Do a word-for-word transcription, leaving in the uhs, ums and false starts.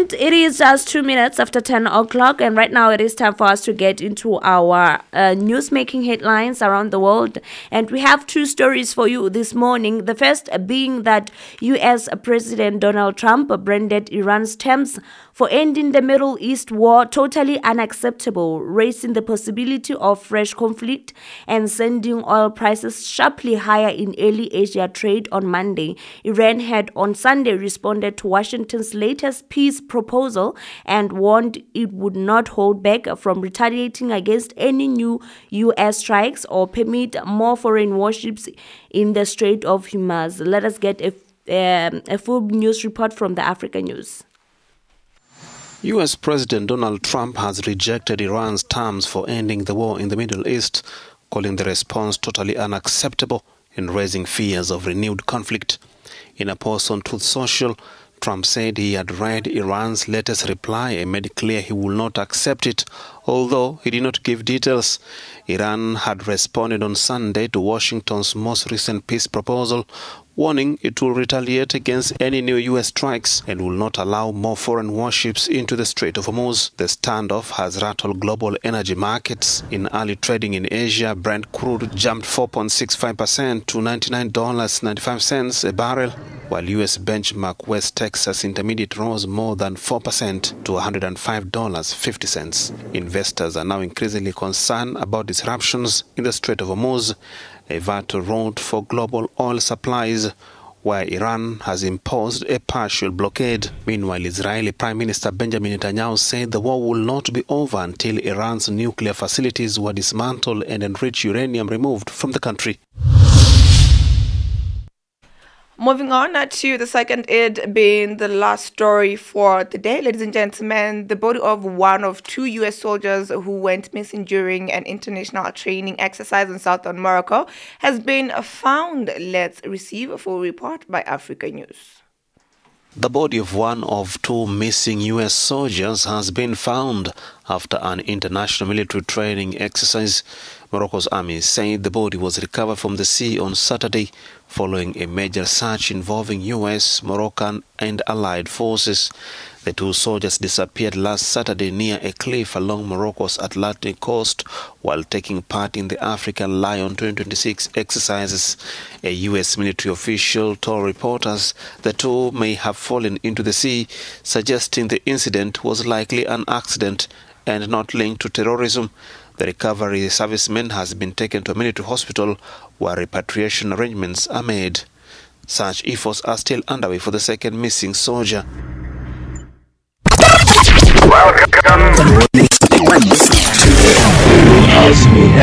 And it is just two minutes after ten o'clock, and right now it is time for us to get into our uh, news-making headlines around the world. And we have two stories for you this morning. The first being that U S President Donald Trump branded Iran's terms for ending the Middle East war totally unacceptable, raising the possibility of fresh conflict and sending oil prices sharply higher in early Asia trade on Monday. Iran had on Sunday responded to Washington's latest peace proposal and warned it would not hold back from retaliating against any new U S strikes or permit more foreign warships in the Strait of Hormuz. Let us get a, um, a full news report from the Africa News. U S President Donald Trump has rejected Iran's terms for ending the war in the Middle East, calling the response totally unacceptable and raising fears of renewed conflict. In a post on Truth Social, Trump said he had read Iran's latest reply and made clear he will not accept it, although he did not give details. Iran had responded on Sunday to Washington's most recent peace proposal, warning it will retaliate against any new U S strikes and will not allow more foreign warships into the Strait of Hormuz. The standoff has rattled global energy markets. In early trading in Asia, Brent crude jumped four point six five percent to ninety-nine dollars and ninety-five cents a barrel, while U S benchmark West Texas Intermediate rose more than four percent to one hundred five dollars and fifty cents. Investors are now increasingly concerned about disruptions in the Strait of Hormuz, a vital route for global oil supplies, where Iran has imposed a partial blockade. Meanwhile, Israeli Prime Minister Benjamin Netanyahu said the war will not be over until Iran's nuclear facilities were dismantled and enriched uranium removed from the country. Moving on to the second, it being the last story for the day, ladies and gentlemen. The body of one of two U S soldiers who went missing during an international training exercise in southern Morocco has been found. Let's receive a full report by Africa News. The body of one of two missing U S soldiers has been found after an international military training exercise. Morocco's army said the body was recovered from the sea on Saturday following a major search involving U S, Moroccan and allied forces. The two soldiers disappeared last Saturday near a cliff along Morocco's Atlantic coast while taking part in the African Lion twenty twenty-six exercises. A U S military official told reporters the two may have fallen into the sea, suggesting the incident was likely an accident and not linked to terrorism. The recovery serviceman has been taken to a military hospital where repatriation arrangements are made. Search efforts are still underway for the second missing soldier. Welcome